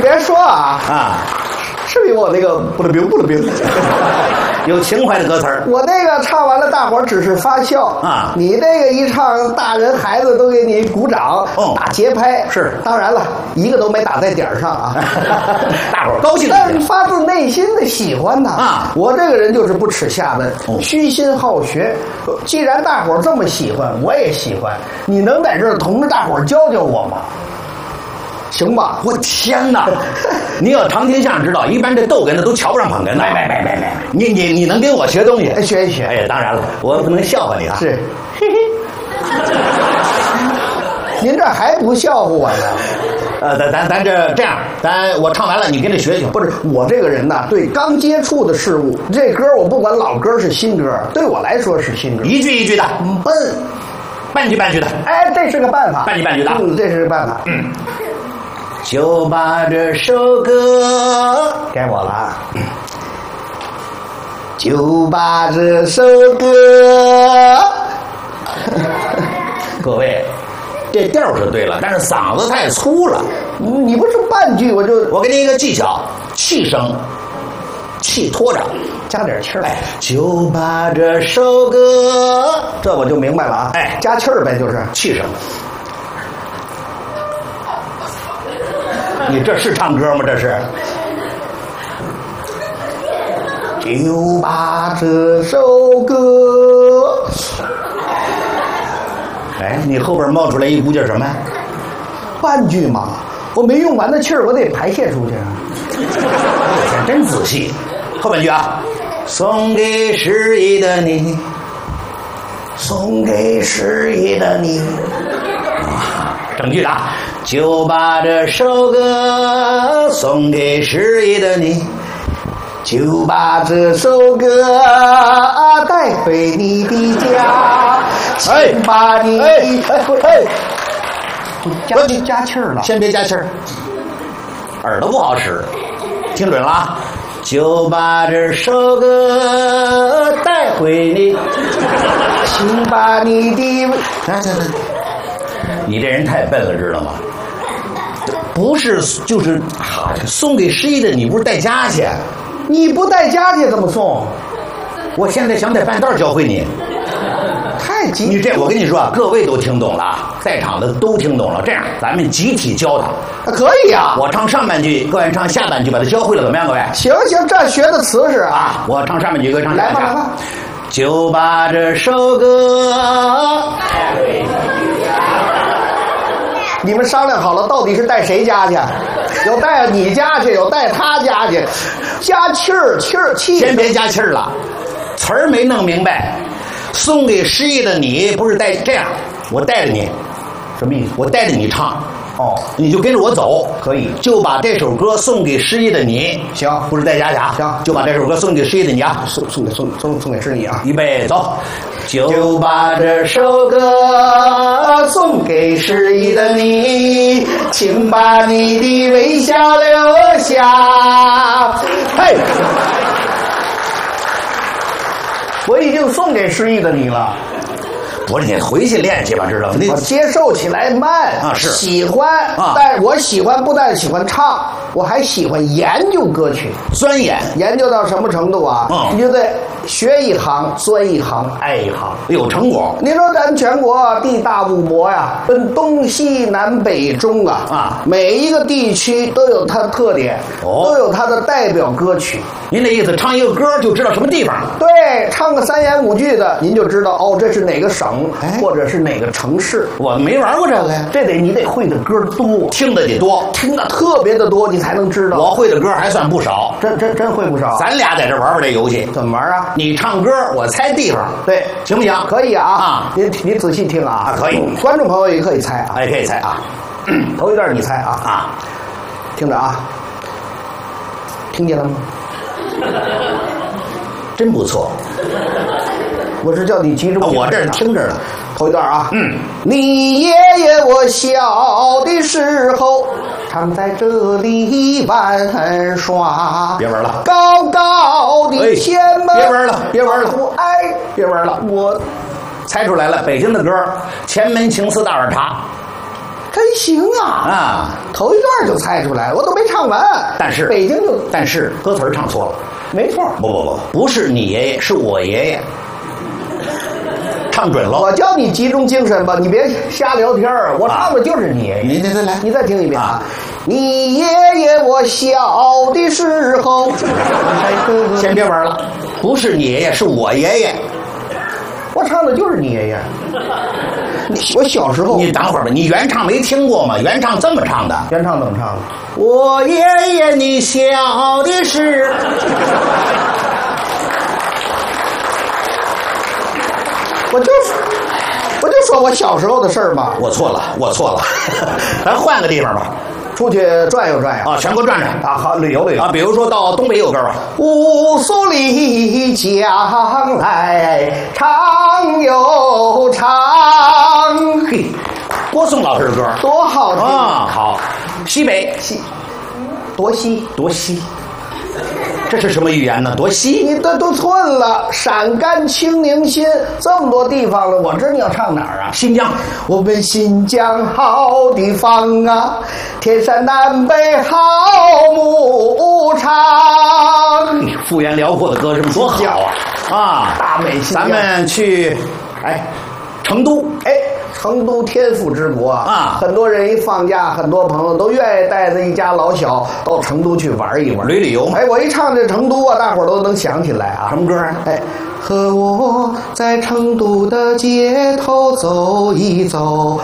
别说啊，是比我那个不了冰， 有情怀的歌词儿。 我那个唱完了，大伙儿只是发笑啊， 你那个一唱，大人孩子都给你鼓掌，打节拍。 是， 当然了，一个都没打在点儿上啊， 大伙儿高兴。 但是发自内心的喜欢呐啊！我这个人就是不耻下问，虚心好学。既然大伙儿这么喜欢，我也喜欢。你能在这儿同着大伙儿教教我吗？行吧， 我天哪！你要常听相声知道，一般这逗哏的都瞧不上捧哏的。没，你能跟我学东西？ 学一学。 哎呀，当然了，我不能笑话你啊。 是，嘿嘿。您这还不笑话我呢？ 咱这样，我唱完了，你跟着学学。 不是我这个人呐，对刚接触的事物，这歌我不管老歌是新歌，对我来说是新歌， 一句一句的，半句半句的。 哎，这是个办法， 半句半句的， 这是个办法。 就把这首歌该我了啊！就把这首歌， 各位，这调是对了，但是嗓子太粗了。 你不是半句我给你一个技巧，气声，气拖着， 加点气儿。 哎，就把这首歌， 这我就明白了啊！ 哎， 加气儿呗，就是气声。你这是唱歌吗？这是。 就把这首歌， 哎，你后边冒出来一股劲什么？ 半句嘛，我没用完的气儿，我得排泄出去啊。 我天，真仔细。后半句啊，送给失意的你， 送给失意的你。 整句的啊。就把这首歌送给失意的你， 就把这首歌带回你的家，请把你加气儿了， 先别加气儿，耳朵不好使，听准了啊！就把这首歌带回你， 请把你的你这人太笨了，知道吗？不是，就是送给失意的你，不是带家去？ 你不带家去怎么送？ 我现在想在半道教会你。 太急！ 你这我跟你说啊，各位都听懂了，在场的都听懂了。这样，咱们集体教他。 可以啊！ 我唱上半句，各位唱下半句，把他教会了，怎么样？各位？ 行，这学的词是啊。 我唱上半句，各位唱下半句。 来吧。 就把这首歌。 你们商量好了，到底是带谁家去？有带你家去，有带他家去，加气儿，气。 先别加气儿了，词儿没弄明白。送给失意的你，不是带这样，我带着你， 什么意思？ 我带着你唱。 哦， 你就跟着我走， 可以。 就把这首歌送给失意的你， 行， 不是带家去啊。 行， 就把这首歌送给失意的你啊， 送给失意啊。 预备走。就把这首歌送给失意的你，请把你的微笑留下。 嘿，我已经送给失意的你了。 不是，你回去练去吧，知道吗？ 我接受起来慢啊，是喜欢啊， 但是我喜欢不但喜欢唱，我还喜欢研究歌曲， 钻研究到什么程度啊？你就得学一行，钻一行，爱一行， 有成果。 你说咱全国地大物博呀，分东西南北中啊，每一个地区都有它的特点，都有它的代表歌曲。 您的意思，唱一个歌就知道什么地方？ 对，唱个3言5句的，您就知道哦，这是哪个省，或者是哪个城市。 我没玩过这个呀， 你得会的歌多， 听的得多， 听的特别的多，你才能知道。 我会的歌还算不少， 真会不少。 咱俩在这玩玩这游戏， 怎么玩啊？ 你唱歌，我猜地方， 对， 行不行？ 可以啊。你仔细听啊。 可以。 观众朋友也可以猜啊。 可以猜啊。 头一段你猜啊。听着啊。听见了吗？ 真不错。 我是叫你急着我这儿听着了。 头一段啊。你爷爷我小的时候常在这里玩耍。 别玩了。 高高的前门。 别玩了。 别玩了。我猜出来了，北京的歌，前门情思大碗茶。 真行啊！ 头一段就猜出来，我都没唱完。 但是北京就， 但是歌词唱错了， 没错。 不是你爷爷，是我爷爷。唱准了， 我教你集中精神吧，你别瞎聊天儿。我唱的就是你爷爷。 你再来， 你再听一遍啊！你爷爷我小的时候， 先别玩了，不是你爷爷，是我爷爷。 我唱的就是你爷爷。我小时候， 你等会儿吧，你原唱没听过吗？原唱这么唱的， 原唱怎么唱的？ 我爷爷你小的时候。 我就说我小时候的事儿嘛。 我错了，咱换个地方吧， 出去转悠转悠啊，全国转转啊，好旅游啊，比如说到东北有歌吧， 乌苏里江来长又长， 嘿，郭松老师的歌多好听啊！好，西北多西。 这是什么语言呢？多西， 你都寸了。陕甘青宁新这么多地方了，我知道你要唱哪儿啊？ 新疆， 我们新疆好地方啊，天山南北好牧场。 幅员辽阔的歌声多好啊！啊， 大美新疆。 咱们去，成都， 成都天府之国啊， 很多人一放假，很多朋友都愿意带着一家老小到成都去玩一玩， 旅游。 我一唱这成都啊，大伙儿都能想起来啊。 什么歌啊？ 和我在成都的街头走一走。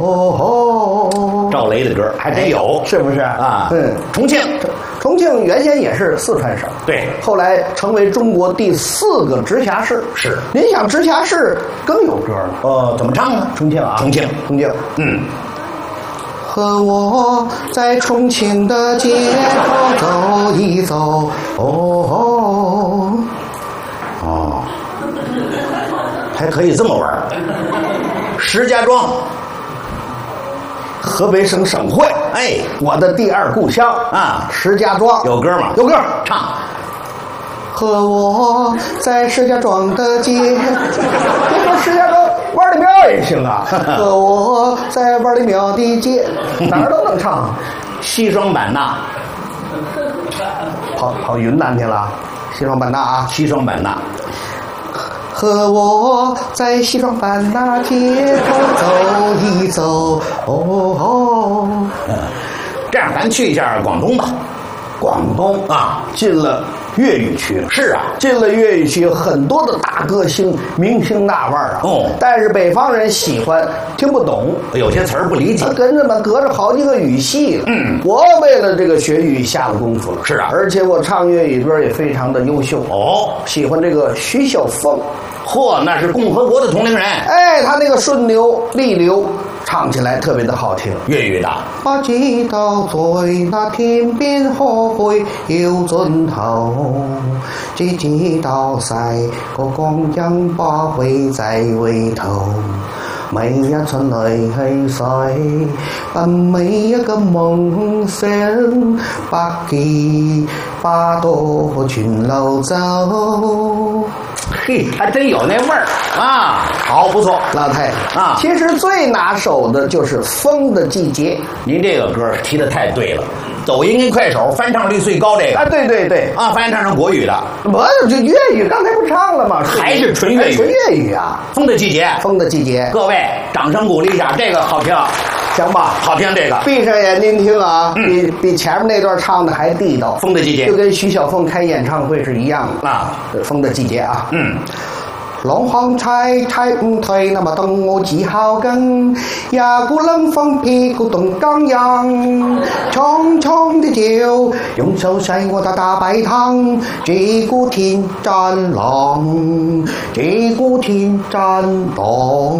赵雷的歌还真有， 是不是啊？重庆原先也是四川省， 对， 后来成为中国第4个直辖市。 是， 您想直辖市更有歌了。 怎么唱呢？ 重庆啊， 重庆。 和我在重庆的街头走一走。 还可以这么玩。石家庄， 河北省省会。我的第2故乡啊， 石家庄有歌吗？ 有歌， 唱。 和我在石家庄的街，别说石家庄，弯里庙也行啊。和我在弯里庙的街，哪儿都能唱。 西双版纳， 跑云南去了。西双版纳啊， 西双版纳。 和我在西双版纳街头走一走。 这样咱去一下广东吧。 广东啊，进了粤语区了。 是啊， 进了粤语区，有很多的大歌星、明星那腕儿啊。但是北方人喜欢听不懂， 有些词儿不理解， 跟着隔着好几个语系了。我为了这个学粤语下了功夫了。 是啊， 而且我唱粤语歌也非常的优秀。喜欢这个徐小凤。 那是共和国的同龄人。 他那个顺流利流，唱起来特别的好听。 粤语的。 我知道在那天边可會要盡頭，只知道世個光陰不會再回頭。每一春淚去水，把每一個夢想，百幾花朵全流走。 还真有那味儿啊！好，不错， 老太太啊。 其实最拿手的就是《风的季节》。 您这个歌提的太对了，抖音跟快手翻唱率最高这个啊，对啊， 翻唱成国语的。 我这粤语刚才不唱了吗？ 还是纯粤语， 纯粤语啊！ 风的季节， 风的季节， 各位掌声鼓励一下，这个好听， 行吧？ 好听这个。 闭上眼睛听啊，比前面那段唱的还地道。 风的季节， 就跟徐小凤开演唱会是一样的啊。风的季節啊，浪巷猜唔退，那麼等我只好跟，也不能放屁股動剛陽，蒼蒼的酒，用手洗我的大白湯，這股天真浪，這股天真浪。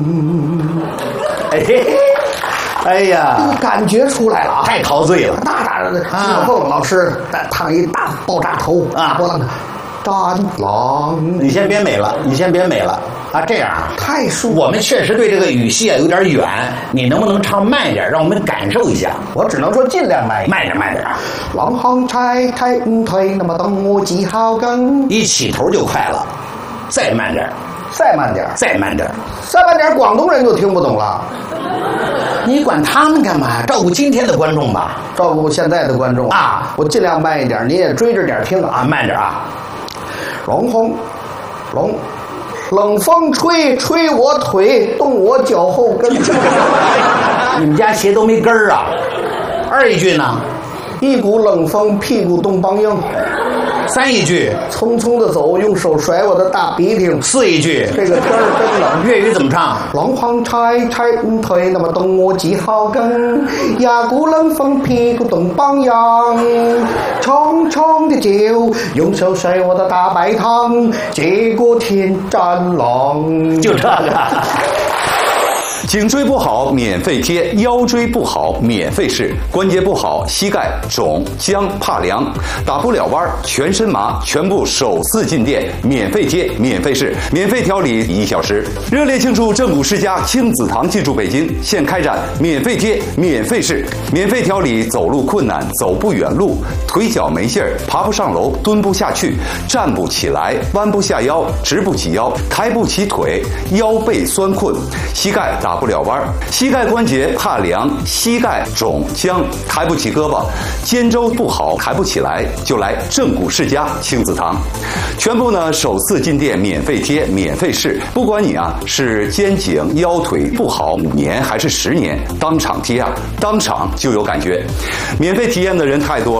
哎呀， 这个感觉出来了啊！ 太陶醉了。 大的徐小凤老师烫一大爆炸头啊！我战狼， 你先别美了啊！这样太舒服。 我们确实对这个语系有点远，你能不能唱慢一点，让我们感受一下？ 我只能说尽量慢点。 浪巷猜唔退，那麼等我只好跟。 一起頭就快了，再慢點。 再慢点， 再慢点， 再慢点，广东人就听不懂了。 你管他们干嘛？照顾今天的观众吧， 照顾现在的观众啊！ 我尽量慢一点，你也追着点听啊， 慢点啊！ 冷风吹，吹我腿，动我脚后跟。 你们家鞋都没跟儿啊？二一句呢？ 一股冷风，屁股冻梆硬。 三一句， 匆匆的走，用手甩我的大鼻涕。 四一句， 这个天儿真冷。 粤语怎么唱？ 冷风吹吹腿，那么冻我脚後跟，一股冷風屁股凍梆硬，匆匆的走，用手甩我的大白糖，結果天真冷。 就這個。 颈椎不好免费贴，腰椎不好免费试，关节不好膝盖肿僵怕凉打不了弯全身麻全部首次进店免费贴免费试免费调理1小时，热烈庆祝正骨世家亲子堂进驻北京，现开展免费贴免费试免费调理走路困难走不远路腿脚没劲儿爬不上楼蹲不下去站不起来弯不下腰直不起腰抬不起腿腰背酸困膝盖打不了弯膝盖关节怕凉膝盖肿僵抬不起胳膊肩周不好抬不起来就来正骨世家亲子堂，全部呢首次进店免费贴免费试，不管你啊是肩颈腰腿不好5年还是10年，当场贴啊当场就有感觉，免费体验的人太多了。